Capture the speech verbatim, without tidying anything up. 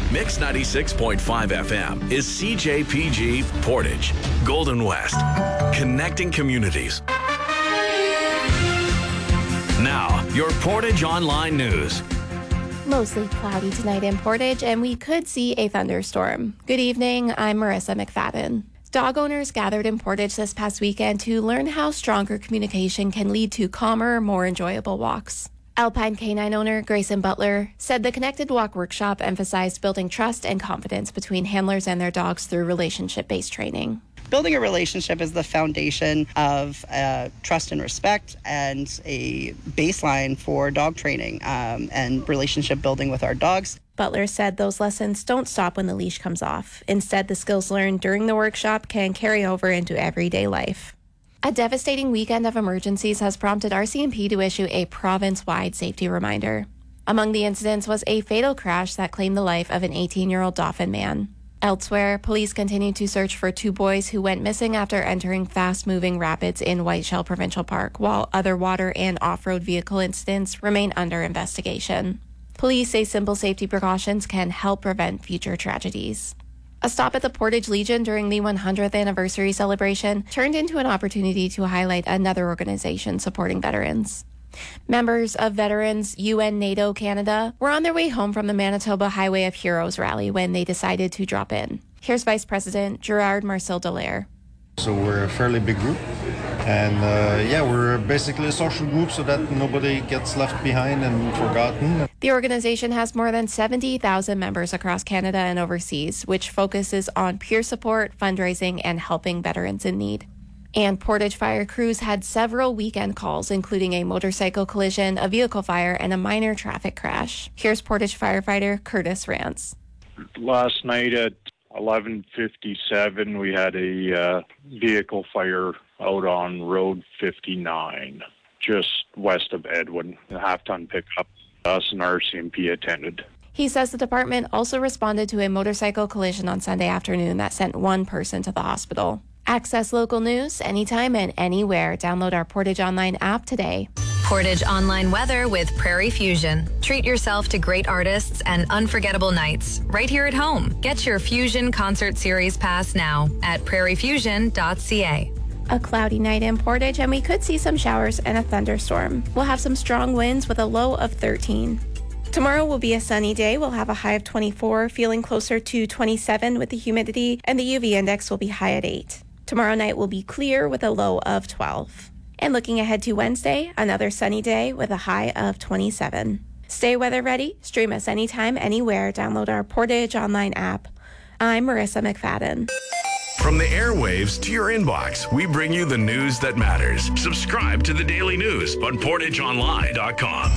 Mix ninety-six point five F M is C J P G Portage, Golden West, connecting communities. Now, your Portage Online News. Mostly cloudy tonight in Portage, and we could see a thunderstorm. Good evening, I'm Marissa McFadden. Dog owners gathered in Portage this past weekend to learn how stronger communication can lead to calmer, more enjoyable walks. Alpine Canine owner Grayson Butler said the Connected Walk workshop emphasized building trust and confidence between handlers and their dogs through relationship-based training. Building a relationship is the foundation of uh, trust and respect, and a baseline for dog training um, and relationship building with our dogs. Butler said those lessons don't stop when the leash comes off. Instead, the skills learned during the workshop can carry over into everyday life. A devastating weekend of emergencies has prompted R C M P to issue a province-wide safety reminder. Among the incidents was a fatal crash that claimed the life of an eighteen-year-old Dauphin man. Elsewhere, police continue to search for two boys who went missing after entering fast-moving rapids in Whiteshell Provincial Park, while other water and off-road vehicle incidents remain under investigation. Police say simple safety precautions can help prevent future tragedies. A stop at the Portage Legion during the one hundredth anniversary celebration turned into an opportunity to highlight another organization supporting veterans. Members of Veterans U N NATO Canada were on their way home from the Manitoba Highway of Heroes rally when they decided to drop in. Here's Vice President Gerard Marcel Dallaire. So we're a fairly big group, and uh, yeah, we're basically a social group so that nobody gets left behind and forgotten. The organization has more than seventy thousand members across Canada and overseas, which focuses on peer support, fundraising, and helping veterans in need. And Portage fire crews had several weekend calls, including a motorcycle collision, a vehicle fire, and a minor traffic crash. Here's Portage firefighter Curtis Rance. Last night at eleven fifty-seven, we had a uh, vehicle fire out on Road fifty-nine, just west of Edwin. A half-ton pickup. Us and R C M P attended. He says the department also responded to a motorcycle collision on Sunday afternoon that sent one person to the hospital. Access local news anytime and anywhere. Download our Portage Online app today. Portage Online weather with Prairie Fusion. Treat yourself to great artists and unforgettable nights right here at home. Get your Fusion Concert Series pass now at prairie fusion dot c a. A cloudy night in Portage, and we could see some showers and a thunderstorm. We'll have some strong winds with a low of thirteen. Tomorrow will be a sunny day. We'll have a high of twenty-four, feeling closer to twenty-seven with the humidity, and the U V index will be high at eight. Tomorrow night will be clear with a low of twelve. And looking ahead to Wednesday, another sunny day with a high of twenty-seven. Stay weather ready. Stream us anytime, anywhere. Download our Portage Online app. I'm Marissa McFadden. From the airwaves to your inbox, we bring you the news that matters. Subscribe to the Daily News on portage online dot com.